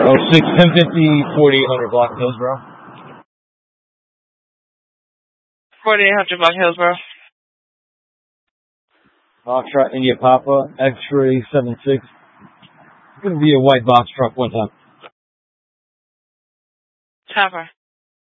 06 1050 4800 Block Hillsboro. 4800 Block Hillsboro. Foxtrot India Papa, X-ray 76. It's going to be a white box truck one time. Cover.